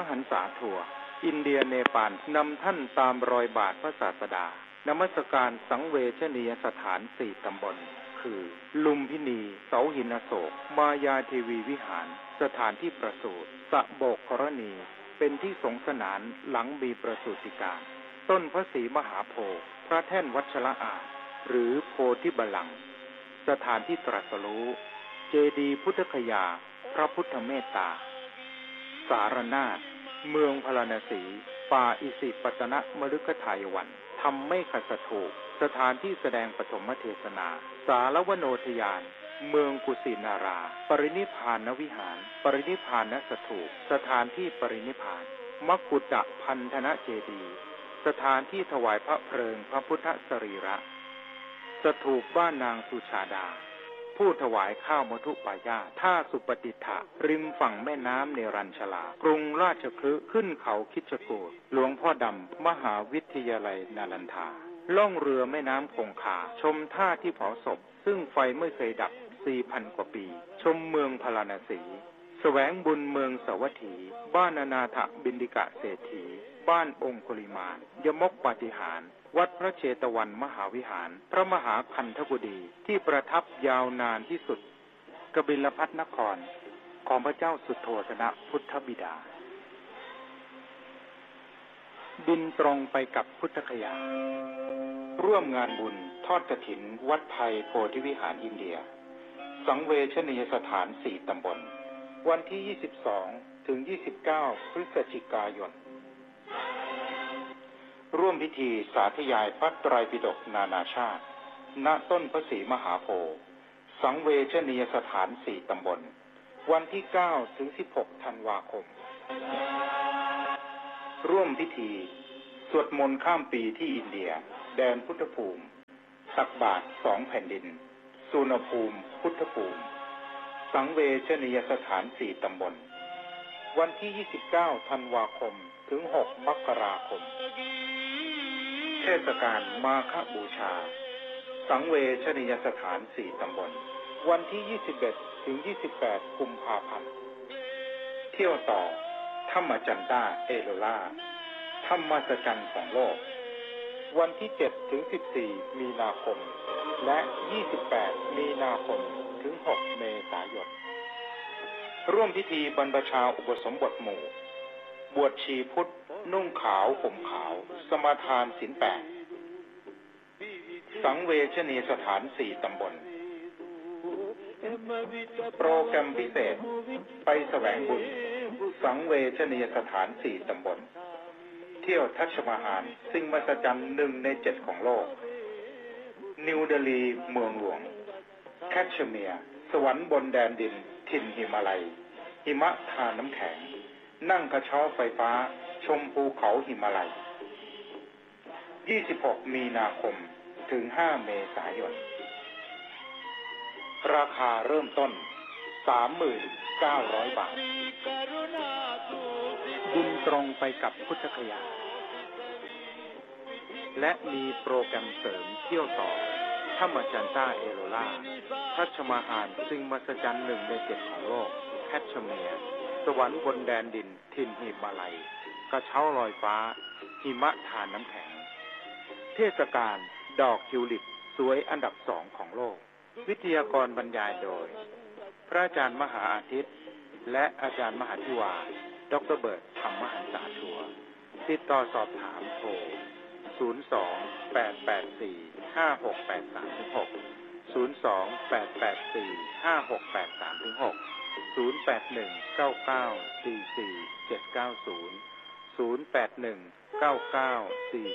หันษาทัวร์อินเดียเนปาลนำท่านตามรอยบาทพระศาสดานมัสการสังเวชนียสถาน4 ตำบลคือลุมพินีเสาหินอโศกมายาเทวีวิหารสถานที่ประสูติสะโบกกรณีเป็นที่สงสนานหลังมีประสูติการต้นพระศรีมหาโพธิ์พระแท่นวัชระอาจหรือโพธิบัลลังก์สถานที่ตรัสรู้เจดีย์พุทธคยาพระพุทธเมตตาสารนาถเมืองพาราณสีป่าอิสิปตนมฤคทายวันธรรมไม่ขัดสถูปสถานที่แสดงปฐมเทศนาสารวโนทยานเมืองกุสินาราปรินิพพานวิหารปรินิพพานสถูปสถานที่ปรินิพพานมกุฏพันธนเจดีย์สถานที่ถวายพระเพลิงพระพุทธสรีระสถูปบ้านนางสุชาดาผู้ถวายข้าวมทุปายาท่าสุปฏิฐะริมฝั่งแม่น้ำเนรัญชลากรุงราชคฤห์ขึ้นเขาคิชกูฏหลวงพ่อดำมหาวิทยาลัยนาลันทาล่องเรือแม่น้ำคงคาชมท่าที่เผาศพซึ่งไฟไม่เคยดับ 4,000 กว่าปีชมเมืองพาราณสีแสวงบุญเมืองสวัสถีบ้านอนาถบิณฑิกะเศรษฐีบ้านองคุลิมานยมกปาฏิหาริย์วัดพระเชตวันมหาวิหารพระมหาคันธกุฎีที่ประทับยาวนานที่สุดกบิลพัสนครของพระเจ้าสุโธทนะพุทธบิดาบินตรงไปกับพุทธคยาร่วมงานบุญทอดกฐินวัดไทยโพธิวิหารอินเดียสังเวชนียสถาน4 ตำบลวันที่ 22 ถึง 29 พฤศจิกายนร่วมพิธีสาธยายพระไตรปิฎกนานาชาติณต้นพระศรีมหาโพธิ์สังเวชนียสถาน4 ตำบลวันที่ 9 ถึง 16 ธันวาคมร่วมพิธีสวดมนต์ข้ามปีที่อินเดียแดนพุทธภูมิตักบาตร2 แผ่นดินสุนภูมิพุทธภูมิสังเวชนียสถาน 4 ตำบลวันที่ 29 ธันวาคมถึง 6 มกราคมเทศกาลมาฆบูชาสังเวชนียสถาน 4 ตำบลวันที่ 21 ถึง 28 กุมภาพันธ์เที่ยวต่อธรรมจันตาเอโลล่าธรรมสัจจันทร์ของโลกวันที่ 7 ถึง 14 มีนาคมและ 28 มีนาคมถึง 6 เมษายนร่วมพิธีบรรพชาอุปสมบทหมู่บวชชีพุทธนุ่งขาวห่มขาวสมาทานศีล 8สังเวชนียสถาน 4 ตำบลโปรแกรมพิเศษไปแสวงบุญสังเวชนียสถาน 4 ตำบลเที่ยวทัชมาฮาลสิ่งมหัศจรรย์1 ใน 7ของโลกนิวเดลีเมืองหลวงแคชเมียร์สวรรค์บนแดนดินถิ่นหิมาลัยหิมะทาน้ำแข็งนั่งกระเช้าไฟฟ้าชมภูเขาหิมาลัย26 มีนาคมถึง 5 เมษายนราคาเริ่มต้น 39,000 บาทบินตรงไปกับพุทธคยาและมีโปรแกรมเสริมเที่ยวต่อธรรมจันตาเอโลล่าทัชมาฮาลสิ่งมหัศจรรย์1 ใน 7ของโลกแคชเมียร์สวรรค์บนแดนดินถิ่นหิมาลัยกระเช้าลอยฟ้าหิมะทานน้ำแข็งเทศกาลดอกทิวลิปสวยอันดับ 2 ของโลกวิทยากรบรรยายโดยพระอาจารย์มหาอาทิตย์และอาจารย์มหาธิวาดร.เบิร์ตธรรมหันษาทัวร์ติดต่อสอบถามโทร 02-884-5683-6 02-884-5683-6 081-9944-790 081-9944